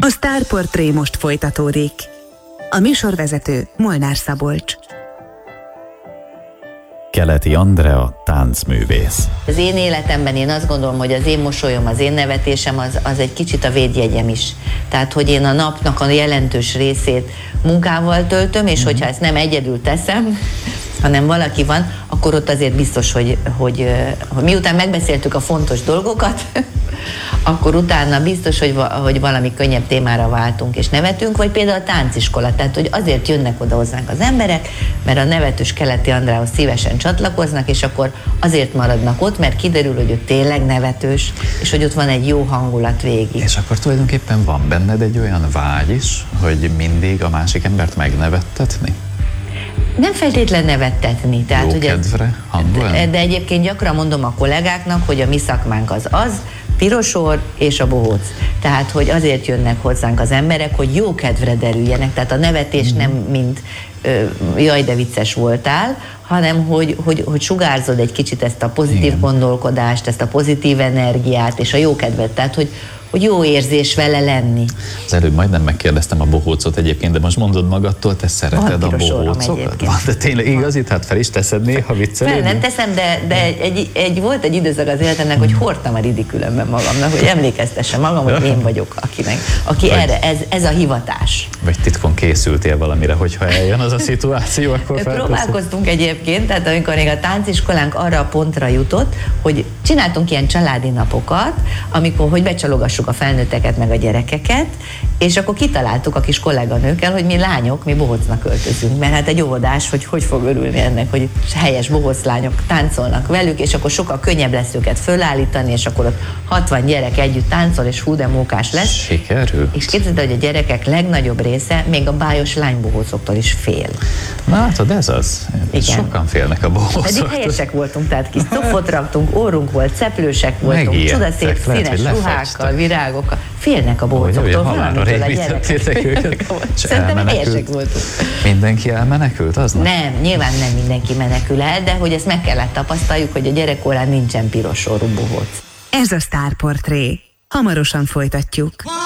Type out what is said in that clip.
A Sztárportré most folytatódik. A műsorvezető Molnár Szabolcs. Keleti Andrea, táncművész. Az én életemben én azt gondolom, hogy az én mosolyom, az én nevetésem az egy kicsit a védjegyem is. Tehát, hogy én a napnak a jelentős részét munkával töltöm, és hogyha ezt nem egyedül teszem, hanem valaki van, akkor ott azért biztos, hogy miután megbeszéltük a fontos dolgokat, akkor utána biztos, hogy valami könnyebb témára váltunk és nevetünk, vagy például a tánciskola, tehát hogy azért jönnek oda hozzánk az emberek, mert a nevetős Keleti Andrához szívesen csatlakoznak, és akkor azért maradnak ott, mert kiderül, hogy ő tényleg nevetős, és hogy ott van egy jó hangulat végig. És akkor tulajdonképpen van benned egy olyan vágy is, hogy mindig a másik embert megnevettetni? Nem feltétlen nevettetni. Tehát, jó kedvre hangolni? De egyébként gyakran mondom a kollégáknak, hogy a mi szakmánk az pirosor és a bohóc. Tehát, hogy azért jönnek hozzánk az emberek, hogy jó kedvre derüljenek. Tehát a nevetés nem mint jaj, de vicces voltál, hanem hogy sugárzod egy kicsit ezt a pozitív gondolkodást, ezt a pozitív energiát és a jó kedvet. Tehát, hogy jó érzés vele lenni. Az előbb majdnem megkérdeztem a bohócot egyébként, de most mondod magadtól, te szereted a bohócokat? De tényleg igazit, hát fel is teszed néha viccelődni? Nem teszem, de volt egy időszak az életemnek, hogy hordtam a ridikülömben magamnak, hogy emlékeztessem magam, hogy én vagyok, aki erre, ez a hivatás. Vagy titkon készültél valamire, hogyha eljön az a szituáció, akkor felteszed? Próbálkoztunk egyébként, tehát amikor még a tánciskolánk arra a pontra jutott, hogy csináltunk ilyen családi napokat, amikor hogy becsalogassuk a felnőtteket meg a gyerekeket, és akkor kitaláltuk a kis kolléganőkkel, hogy mi lányok, mi bohócnak öltözünk, mert hát egy óvodás, hogy fog örülni ennek, hogy helyes bohóc lányok táncolnak velük, és akkor sokkal könnyebb lesz őket fölállítani, és akkor ott 60 gyerek együtt táncol, és hú de mókás lesz. Sikerül. És képzeld, hogy a gyerekek legnagyobb része még a bájos lánybohócoktól is fél. Na látod, ez az. Igen. Sokan félnek a bohócoktól. Pedig helyesek voltunk, tehát kis cofot raktunk, órunk volt, ceplősek voltunk, csodaszép színes ruhákkal, virágokkal. Félnek a bohócoktól, valamitől a gyerekek. Szerintem helyesek voltunk. Mindenki elmenekült aznap? Nem, nyilván nem mindenki menekül el, de hogy ezt meg kellett tapasztaljuk, hogy a gyerekkorán nincsen piros sorú bohóc. Ez a Sztárportré. Hamarosan folytatjuk.